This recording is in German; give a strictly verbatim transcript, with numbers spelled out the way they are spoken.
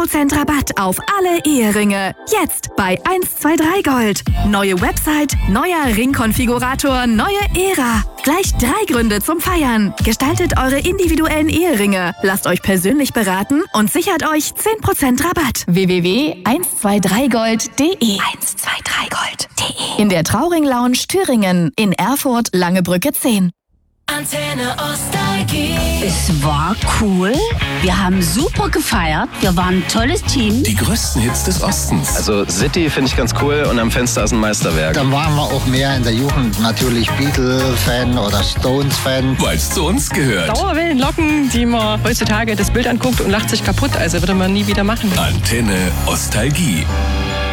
Prozent Rabatt auf alle Eheringe. Jetzt bei eins zwei drei Gold. Neue Website, neuer Ringkonfigurator, neue Ära. Gleich drei Gründe zum Feiern. Gestaltet eure individuellen Eheringe. Lasst euch persönlich beraten und sichert euch zehn Prozent Rabatt. w w w punkt eins zwei drei gold punkt de eins zwei drei gold punkt de In der Trauring Lounge Thüringen. In Erfurt Langebrücke zehn. Antenne Nostalgie. Es war cool. Wir haben super gefeiert. Wir waren ein tolles Team. Die größten Hits des Ostens. Also City finde ich ganz cool und am Fenster ist ein Meisterwerk. Dann waren wir auch mehr in der Jugend natürlich Beatle-Fan oder Stones-Fan. Weil es zu uns gehört. Dauerwellenlocken, die man heutzutage das Bild anguckt und lacht sich kaputt. Also würde man nie wieder machen. Antenne Nostalgie.